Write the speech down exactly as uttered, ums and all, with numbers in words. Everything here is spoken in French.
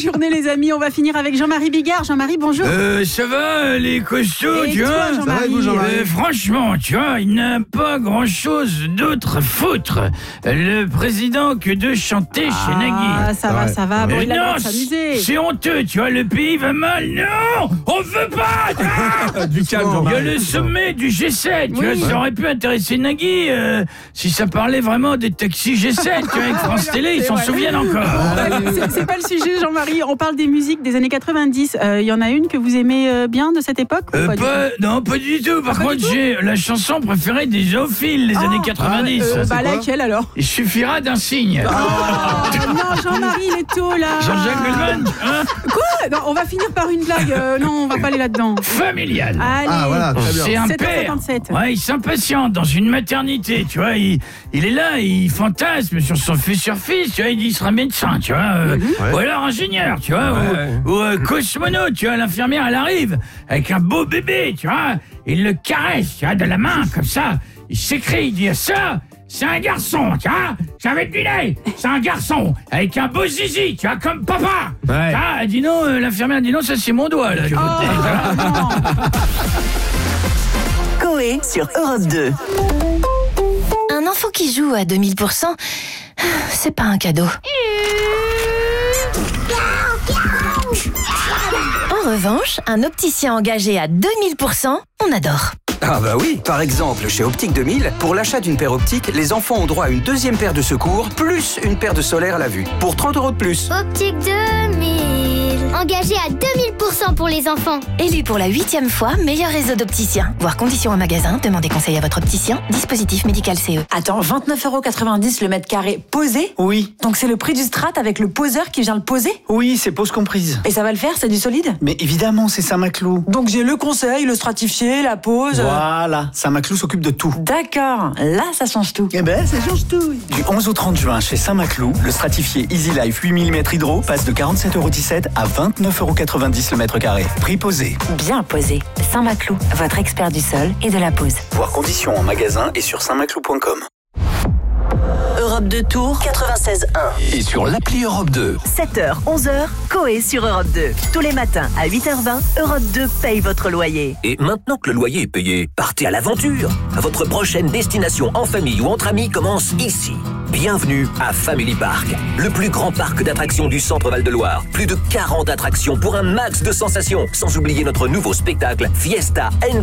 journée les amis, on va finir avec Jean-Marie Bigard. Jean-Marie, bonjour. Euh, ça va les costauds, Et tu toi, vois Jean-Marie Ça va, vous, Jean-Marie Euh, Franchement, tu vois, il n'a pas grand-chose d'autre à foutre, le président, que de chanter Ah, chez Nagui. ça va, ça va, bon, Euh, il a le droit non, de s'amuser. c'est honteux, tu vois, le pays va mal. Non, on veut pas. Ah Du calme, Il y a Jean-Marie. le sommet du G sept, tu Oui. vois, ça aurait pu intéresser Nagui euh, si ça parlait vraiment des taxis G sept, tu vois, avec France Télé, ils C'est s'en vrai. souviennent encore. Ouais, c'est- C'est pas le sujet, Jean-Marie. On parle des musiques des années quatre-vingt-dix. Il euh, y en a une que vous aimez euh, bien de cette époque ou Euh, pas du pas, non, pas du tout. Par Ah, pas contre, du tout j'ai la chanson préférée des zoophiles des Ah, années quatre-vingt-dix. tout Euh, Bah quoi laquelle alors? Il suffira d'un signe. Oh, non, Jean-Marie, il est tôt là. Jean-Jacques Goldman, hein Quoi? Non, on va finir par une blague. Euh, non, on va pas aller là-dedans. Familial. Allez. Ah, voilà, très bien. C'est un sept heures père. cinquante-sept. Ouais, il s'impatiente dans une maternité, tu vois. Il, il est là, il fantasme sur son futur-fils, tu vois. Il dit il sera médecin, tu vois. euh, Ouais. Ou alors ingénieur, tu vois. Ouais. Ou, ou, euh, cosmonaute, tu vois. L'infirmière, elle arrive avec un beau bébé, tu vois. Il le caresse, tu vois, de la main, comme ça. Il s'écrie, il dit ça. C'est un garçon, tu vois. J'avais deviné. C'est un garçon avec un beau zizi, tu vois, comme papa. Ouais. Tu vois, elle dit non, euh, l'infirmière dit non, ça c'est mon doigt, là. que je Oh, t'ai, tu vois. non. Coé sur Europe deux. Un enfant qui joue à deux mille pour cent, c'est pas un cadeau. En revanche, un opticien engagé à deux mille pour cent, on adore. Ah bah oui, par exemple, chez Optique deux mille, pour l'achat d'une paire optique, les enfants ont droit à une deuxième paire de secours, plus une paire de solaire à la vue, pour trente euros de plus. Optique deux mille. Engagé à deux mille pour cent pour les enfants. Élu pour la huitième fois meilleur réseau d'opticiens. Voir conditions en magasin, demandez conseil à votre opticien. Dispositif médical C E. Attends, vingt-neuf euros quatre-vingt-dix le mètre carré posé? Oui, Donc c'est le prix du strat avec le poseur qui vient le poser? oui, c'est pause comprise. Et ça va le faire, c'est du solide? Mais évidemment, c'est Saint-Maclou. Donc j'ai le conseil, le stratifié, la pose... euh, Voilà, Saint-Maclou s'occupe de tout. D'accord, là ça change tout. Eh ben, ça change tout. Du onze au trente juin, chez Saint-Maclou, le stratifié Easy Life huit millimètres hydro passe de quarante-sept euros dix-sept à vingt-neuf euros quatre-vingt-dix le mètre carré. Prix posé. Bien posé. Saint-Maclou, votre expert du sol et de la pose. Voir conditions en magasin et sur saint maclou point com. Europe deux Tours quatre-vingt-seize un. Et sur l'appli Europe deux. sept heures, onze heures, Coé sur Europe deux. Tous les matins à huit heures vingt, Europe deux paye votre loyer. Et maintenant que le loyer est payé, partez à l'aventure. Votre prochaine destination en famille ou entre amis commence ici. Bienvenue à Family Park, le plus grand parc d'attractions du centre Val-de-Loire. Plus de quarante attractions pour un max de sensations. Sans oublier notre nouveau spectacle Fiesta